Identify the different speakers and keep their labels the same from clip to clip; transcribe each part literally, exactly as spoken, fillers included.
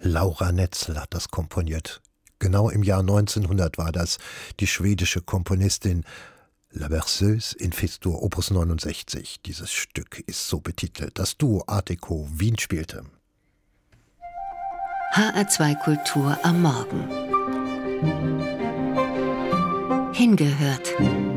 Speaker 1: Laura Netzel hat das komponiert. Genau im Jahr neunzehnhundert war das. Die schwedische Komponistin La Berceuse in Fis-Dur, Opus neunundsechzig. Dieses Stück ist so betitelt. Das Duo Art Deco Wien spielte.
Speaker 2: H R zwei Kultur am Morgen. Hingehört.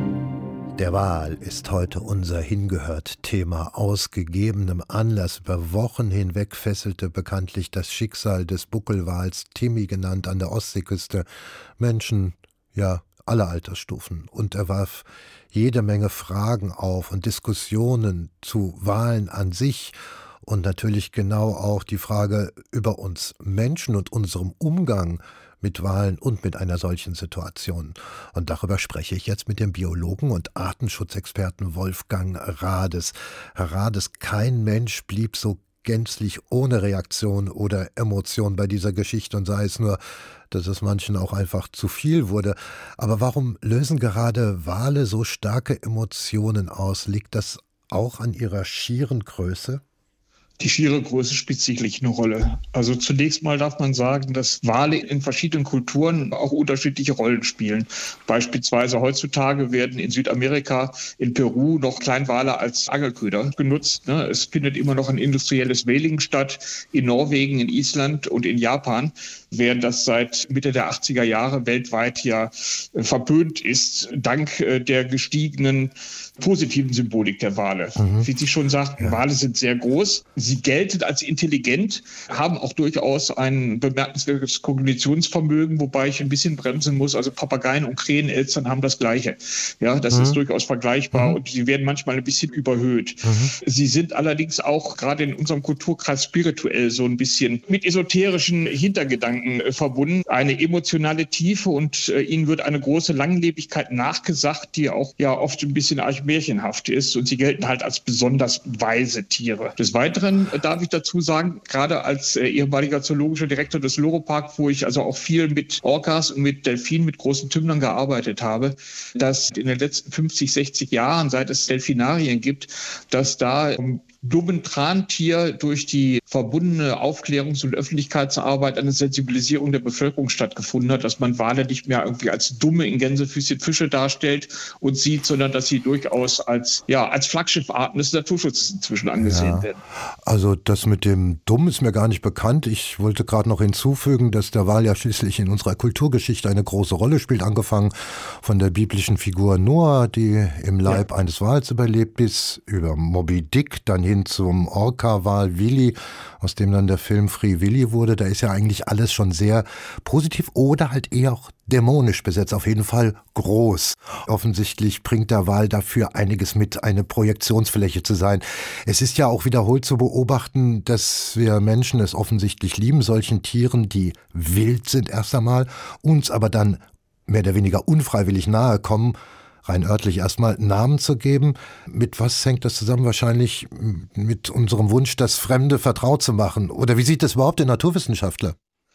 Speaker 1: Der Wal ist heute unser Hingehört-Thema. Aus gegebenem Anlass über Wochen hinweg fesselte bekanntlich das Schicksal des Buckelwals, Timmy genannt, an der Ostseeküste Menschen, ja, aller Altersstufen. Und er warf jede Menge Fragen auf und Diskussionen zu Walen an sich. Und natürlich genau auch die Frage über uns Menschen und unserem Umgang mit Walen und mit einer solchen Situation. Und darüber spreche ich jetzt mit dem Biologen und Artenschutzexperten Wolfgang Rades. Herr Rades, kein Mensch blieb so gänzlich ohne Reaktion oder Emotion bei dieser Geschichte, und sei es nur, dass es manchen auch einfach zu viel wurde. Aber warum lösen gerade Wale so starke Emotionen aus? Liegt das auch an ihrer schieren Größe?
Speaker 3: Die schiere Größe spielt sicherlich eine Rolle. Also zunächst mal darf man sagen, dass Wale in verschiedenen Kulturen auch unterschiedliche Rollen spielen. Beispielsweise heutzutage werden in Südamerika, in Peru noch Kleinwale als Angelköder genutzt. Es findet immer noch ein industrielles Whaling statt. In Norwegen, in Island und in Japan, während das seit Mitte der achtziger Jahre weltweit ja verpönt ist, dank der gestiegenen positiven Symbolik der Wale. Mhm. Wie Sie schon sagten, ja. Wale sind sehr groß. Sie gelten als intelligent, haben auch durchaus ein bemerkenswertes Kognitionsvermögen, wobei ich ein bisschen bremsen muss. Also Papageien und Krähenelstern haben das Gleiche. Ja, das mhm. ist durchaus vergleichbar, mhm. und sie werden manchmal ein bisschen überhöht. Mhm. Sie sind allerdings auch gerade in unserem Kulturkreis spirituell so ein bisschen mit esoterischen Hintergedanken äh, verbunden. Eine emotionale Tiefe, und äh, ihnen wird eine große Langlebigkeit nachgesagt, die auch ja oft ein bisschen märchenhaft ist, und sie gelten halt als besonders weise Tiere. Des Weiteren äh, darf ich dazu sagen, gerade als äh, ehemaliger zoologischer Direktor des Loro-Park, wo ich also auch viel mit Orcas und mit Delfinen, mit großen Tümmlern gearbeitet habe, dass in den letzten fünfzig, sechzig Jahren, seit es Delfinarien gibt, dass da um dummen Trantier durch die verbundene Aufklärungs- und Öffentlichkeitsarbeit eine Sensibilisierung der Bevölkerung stattgefunden hat, dass man Wale nicht mehr irgendwie als dumme, in Gänsefüßchen Fische darstellt und sieht, sondern dass sie durchaus als, ja, als Flaggschiffarten des Naturschutzes inzwischen angesehen ja. werden.
Speaker 1: Also das mit dem Dumm ist mir gar nicht bekannt. Ich wollte gerade noch hinzufügen, dass der Wal ja schließlich in unserer Kulturgeschichte eine große Rolle spielt, angefangen von der biblischen Figur Noah, die im Leib ja. eines Wals überlebt, bis über Moby Dick, dann hin zum Orca-Wal Willy, aus dem dann der Film Free Willy wurde. Da ist ja eigentlich alles schon sehr positiv oder halt eher auch dämonisch besetzt, auf jeden Fall groß. Offensichtlich bringt der Wal dafür einiges mit, eine Projektionsfläche zu sein. Es ist ja auch wiederholt zu beobachten, dass wir Menschen es offensichtlich lieben, solchen Tieren, die wild sind erst einmal, uns aber dann mehr oder weniger unfreiwillig nahe kommen, rein örtlich erstmal Namen zu geben. Mit was hängt das zusammen? Wahrscheinlich mit unserem Wunsch, das Fremde vertraut zu machen. Oder wie sieht das überhaupt der Naturwissenschaftler?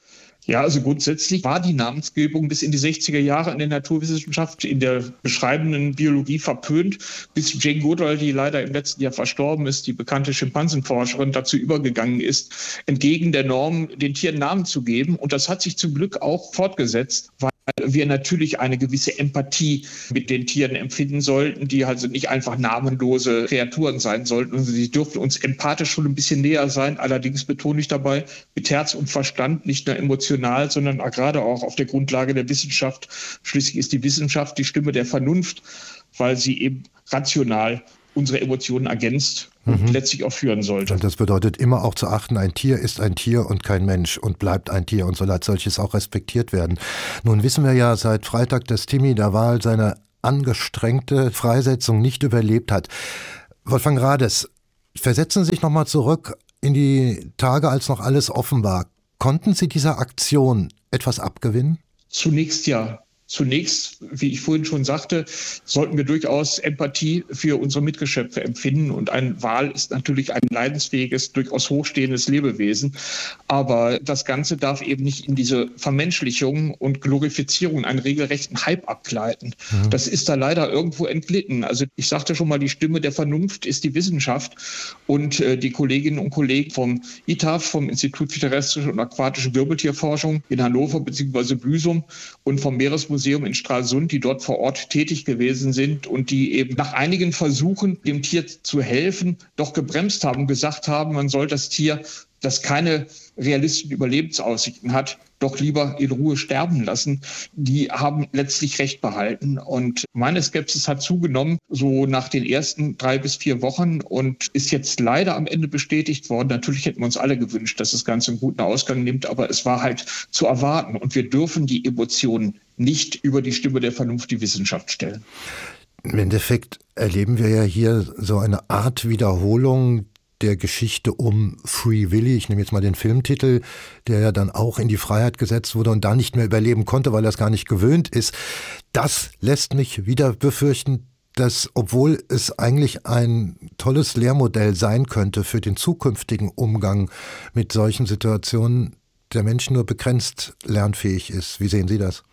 Speaker 3: Ja, also grundsätzlich war die Namensgebung bis in die sechziger Jahre in der Naturwissenschaft, in der beschreibenden Biologie verpönt, bis Jane Goodall, die leider im letzten Jahr verstorben ist, die bekannte Schimpansenforscherin, dazu übergegangen ist, entgegen der Norm den Tieren Namen zu geben. Und das hat sich zum Glück auch fortgesetzt, weil wir natürlich eine gewisse Empathie mit den Tieren empfinden sollten, die also nicht einfach namenlose Kreaturen sein sollten. Und sie dürften uns empathisch schon ein bisschen näher sein. Allerdings betone ich dabei mit Herz und Verstand, nicht nur emotional, sondern gerade auch auf der Grundlage der Wissenschaft. Schließlich ist die Wissenschaft die Stimme der Vernunft, weil sie eben rational unsere Emotionen ergänzt und mhm. letztlich auch führen sollte.
Speaker 1: Und das bedeutet immer auch zu achten, ein Tier ist ein Tier und kein Mensch und bleibt ein Tier und soll als solches auch respektiert werden. Nun wissen wir ja seit Freitag, dass Timmy der Wal seine angestrengte Freisetzung nicht überlebt hat. Wolfgang Rades, versetzen Sie sich nochmal zurück in die Tage, als noch alles offen war. Konnten Sie dieser Aktion etwas abgewinnen?
Speaker 3: Zunächst ja. Zunächst, wie ich vorhin schon sagte, sollten wir durchaus Empathie für unsere Mitgeschöpfe empfinden. Und ein Wal ist natürlich ein leidensfähiges, durchaus hochstehendes Lebewesen. Aber das Ganze darf eben nicht in diese Vermenschlichung und Glorifizierung einen regelrechten Hype abgleiten. Mhm. Das ist da leider irgendwo entglitten. Also ich sagte schon mal, die Stimme der Vernunft ist die Wissenschaft. Und äh, die Kolleginnen und Kollegen vom I T A F, vom Institut für terrestrische und aquatische Wirbeltierforschung in Hannover bzw. Büsum und vom Meeresmuseum in Stralsund, die dort vor Ort tätig gewesen sind und die eben nach einigen Versuchen, dem Tier zu helfen, doch gebremst haben und gesagt haben, man soll das Tier, das keine realistischen Überlebensaussichten hat, doch lieber in Ruhe sterben lassen. Die haben letztlich Recht behalten. Und meine Skepsis hat zugenommen, so nach den ersten drei bis vier Wochen und ist jetzt leider am Ende bestätigt worden. Natürlich hätten wir uns alle gewünscht, dass das Ganze einen guten Ausgang nimmt, aber es war halt zu erwarten. Und wir dürfen die Emotionen nicht über die Stimme der Vernunft, die Wissenschaft stellen.
Speaker 1: Im Endeffekt erleben wir ja hier so eine Art Wiederholung der Geschichte um Free Willy, ich nehme jetzt mal den Filmtitel, der ja dann auch in die Freiheit gesetzt wurde und da nicht mehr überleben konnte, weil er es gar nicht gewöhnt ist. Das lässt mich wieder befürchten, dass, obwohl es eigentlich ein tolles Lehrmodell sein könnte für den zukünftigen Umgang mit solchen Situationen, der Mensch nur begrenzt lernfähig ist. Wie sehen Sie das?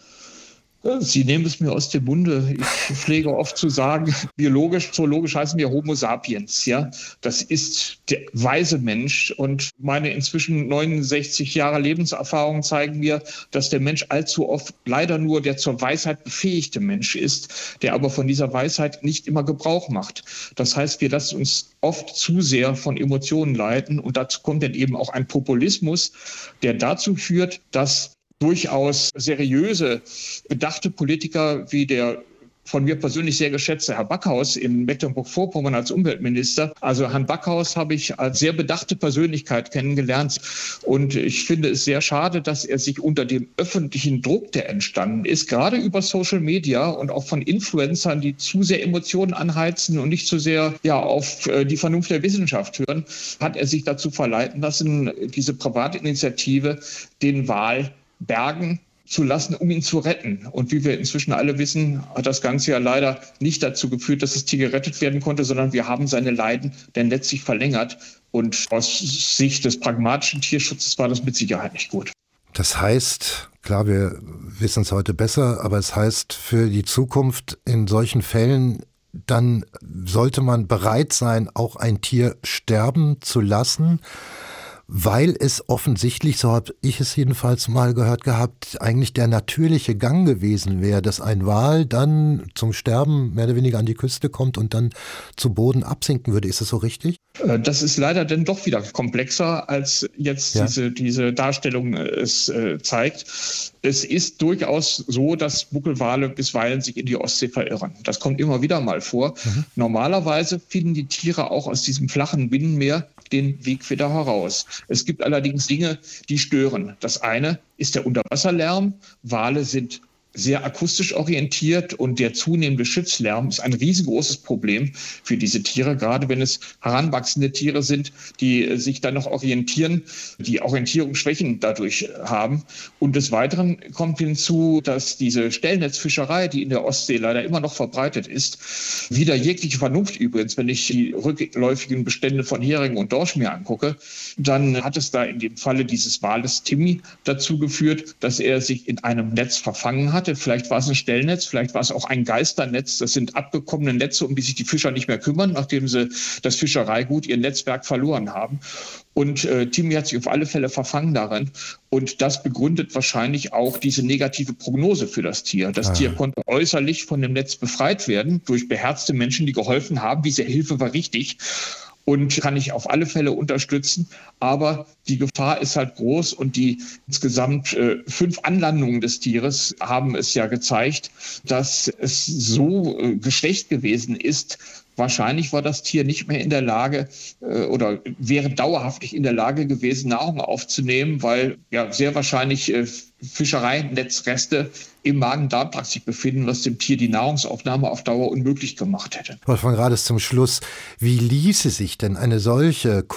Speaker 3: Sie nehmen es mir aus dem Munde. Ich pflege oft zu sagen, biologisch, zoologisch heißen wir Homo sapiens. Ja, das ist der weise Mensch. Und meine inzwischen neunundsechzig Jahre Lebenserfahrung zeigen mir, dass der Mensch allzu oft leider nur der zur Weisheit befähigte Mensch ist, der aber von dieser Weisheit nicht immer Gebrauch macht. Das heißt, wir lassen uns oft zu sehr von Emotionen leiten. Und dazu kommt dann eben auch ein Populismus, der dazu führt, dass durchaus seriöse, bedachte Politiker wie der von mir persönlich sehr geschätzte Herr Backhaus in Mecklenburg-Vorpommern als Umweltminister. Also Herrn Backhaus habe ich als sehr bedachte Persönlichkeit kennengelernt. Und ich finde es sehr schade, dass er sich unter dem öffentlichen Druck, der entstanden ist, gerade über Social Media und auch von Influencern, die zu sehr Emotionen anheizen und nicht zu sehr ja, auf die Vernunft der Wissenschaft hören, hat er sich dazu verleiten lassen, diese Privatinitiative den Wal bergen zu lassen, um ihn zu retten. Und wie wir inzwischen alle wissen, hat das Ganze ja leider nicht dazu geführt, dass das Tier gerettet werden konnte, sondern wir haben seine Leiden dann letztlich verlängert. Und aus Sicht des pragmatischen Tierschutzes war das mit Sicherheit nicht gut.
Speaker 1: Das heißt, klar, wir wissen es heute besser, aber es heißt für die Zukunft in solchen Fällen, dann sollte man bereit sein, auch ein Tier sterben zu lassen, weil es offensichtlich, so habe ich es jedenfalls mal gehört gehabt, eigentlich der natürliche Gang gewesen wäre, dass ein Wal dann zum Sterben mehr oder weniger an die Küste kommt und dann zu Boden absinken würde. Ist das so richtig?
Speaker 3: Das ist leider dann doch wieder komplexer, als jetzt ja. diese, diese Darstellung es äh, zeigt. Es ist durchaus so, dass Buckelwale bisweilen sich in die Ostsee verirren. Das kommt immer wieder mal vor. Mhm. Normalerweise finden die Tiere auch aus diesem flachen Binnenmeer den Weg wieder heraus. Es gibt allerdings Dinge, die stören. Das eine ist der Unterwasserlärm. Wale sind sehr akustisch orientiert und der zunehmende Schiffslärm ist ein riesengroßes Problem für diese Tiere, gerade wenn es heranwachsende Tiere sind, die sich dann noch orientieren, die Orientierungsschwächen dadurch haben. Und des Weiteren kommt hinzu, dass diese Stellnetzfischerei, die in der Ostsee leider immer noch verbreitet ist, wieder jegliche Vernunft übrigens, wenn ich die rückläufigen Bestände von Heringen und Dorsch mir angucke, dann hat es da in dem Falle dieses Wales Timmy dazu geführt, dass er sich in einem Netz verfangen hat. Vielleicht war es ein Stellnetz, vielleicht war es auch ein Geisternetz. Das sind abgekommene Netze, um die sich die Fischer nicht mehr kümmern, nachdem sie das Fischereigut, ihr Netzwerk verloren haben. Und äh, Timmy hat sich auf alle Fälle verfangen darin. Und das begründet wahrscheinlich auch diese negative Prognose für das Tier. Das ah. Tier konnte äußerlich von dem Netz befreit werden durch beherzte Menschen, die geholfen haben. Diese Hilfe war richtig. Und kann ich auf alle Fälle unterstützen. Aber die Gefahr ist halt groß und die insgesamt äh, fünf Anlandungen des Tieres haben es ja gezeigt, dass es so äh, geschwächt gewesen ist. Wahrscheinlich war das Tier nicht mehr in der Lage äh, oder wäre dauerhaft nicht in der Lage gewesen, Nahrung aufzunehmen, weil ja sehr wahrscheinlich äh, Fischereinetzreste im Magen-Darm-Trakt sich befinden, was dem Tier die Nahrungsaufnahme auf Dauer unmöglich gemacht hätte.
Speaker 1: Wolfgang, gerade zum Schluss, wie ließe sich denn eine solche